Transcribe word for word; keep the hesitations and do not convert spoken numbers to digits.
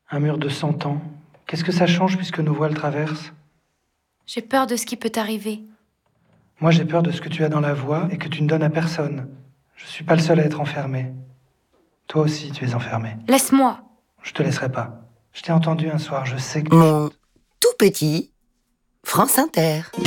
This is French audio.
Un mur de cent ans. Qu'est-ce que ça change puisque nos voix le traversent ? J'ai peur de ce qui peut t'arriver. Moi, j'ai peur de ce que tu as dans la voix et que tu ne donnes à personne. Je suis pas le seul à être enfermé. Toi aussi, tu es enfermé. Laisse-moi. Je te laisserai pas. Je t'ai entendu un soir, je sais que tu Mon tout petit France Inter.